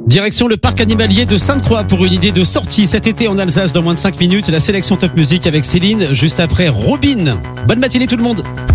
Direction le parc animalier de Sainte-Croix pour une idée de sortie cet été en Alsace dans moins de 5 minutes. La sélection Top Music avec Céline, juste après Robin. Bonne matinée tout le monde.